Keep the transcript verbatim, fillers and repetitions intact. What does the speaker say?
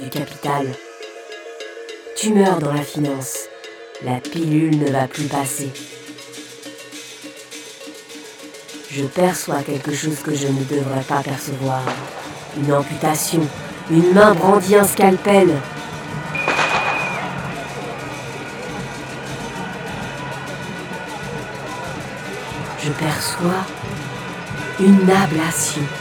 du capital. Tumeur dans la finance. La pilule ne va plus passer. Je perçois quelque chose que je ne devrais pas percevoir. Une amputation. Une main brandit un scalpel. Je perçois une ablation.